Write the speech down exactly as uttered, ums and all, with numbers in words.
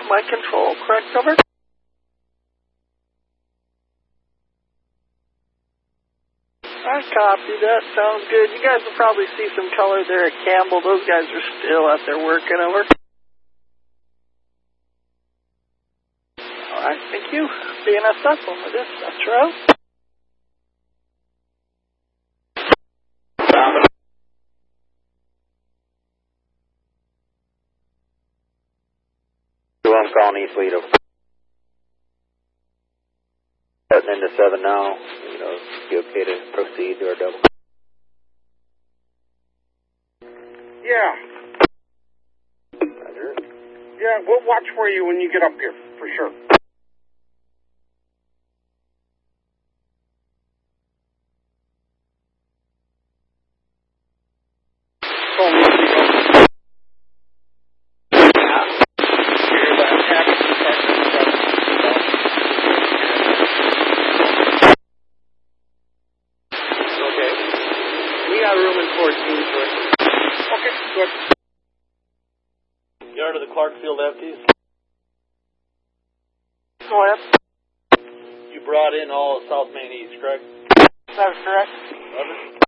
my control, correct, over? I copy that. Sounds good. You guys will probably see some color there at Campbell. Those guys are still out there working, over. All right, thank you. B N S up over this. Metro. I'm calling East Lead over. Heading into seven now. You know, be okay to proceed to our double. Yeah. Roger. Yeah, we'll watch for you when you get up here, for sure. Okay, good. Yard of the Clarkfield empties. Go ahead. You brought in all of South Main East, correct? That's correct. Roger.